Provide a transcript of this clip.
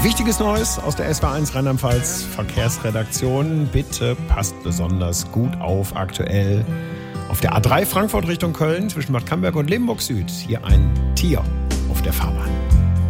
Wichtiges Neues aus der SW1 Rheinland-Pfalz Verkehrsredaktion. Bitte passt besonders gut auf aktuell. Auf der A3 Frankfurt Richtung Köln zwischen Bad Camberg und Limburg Süd. Hier ein Tier auf der Fahrbahn.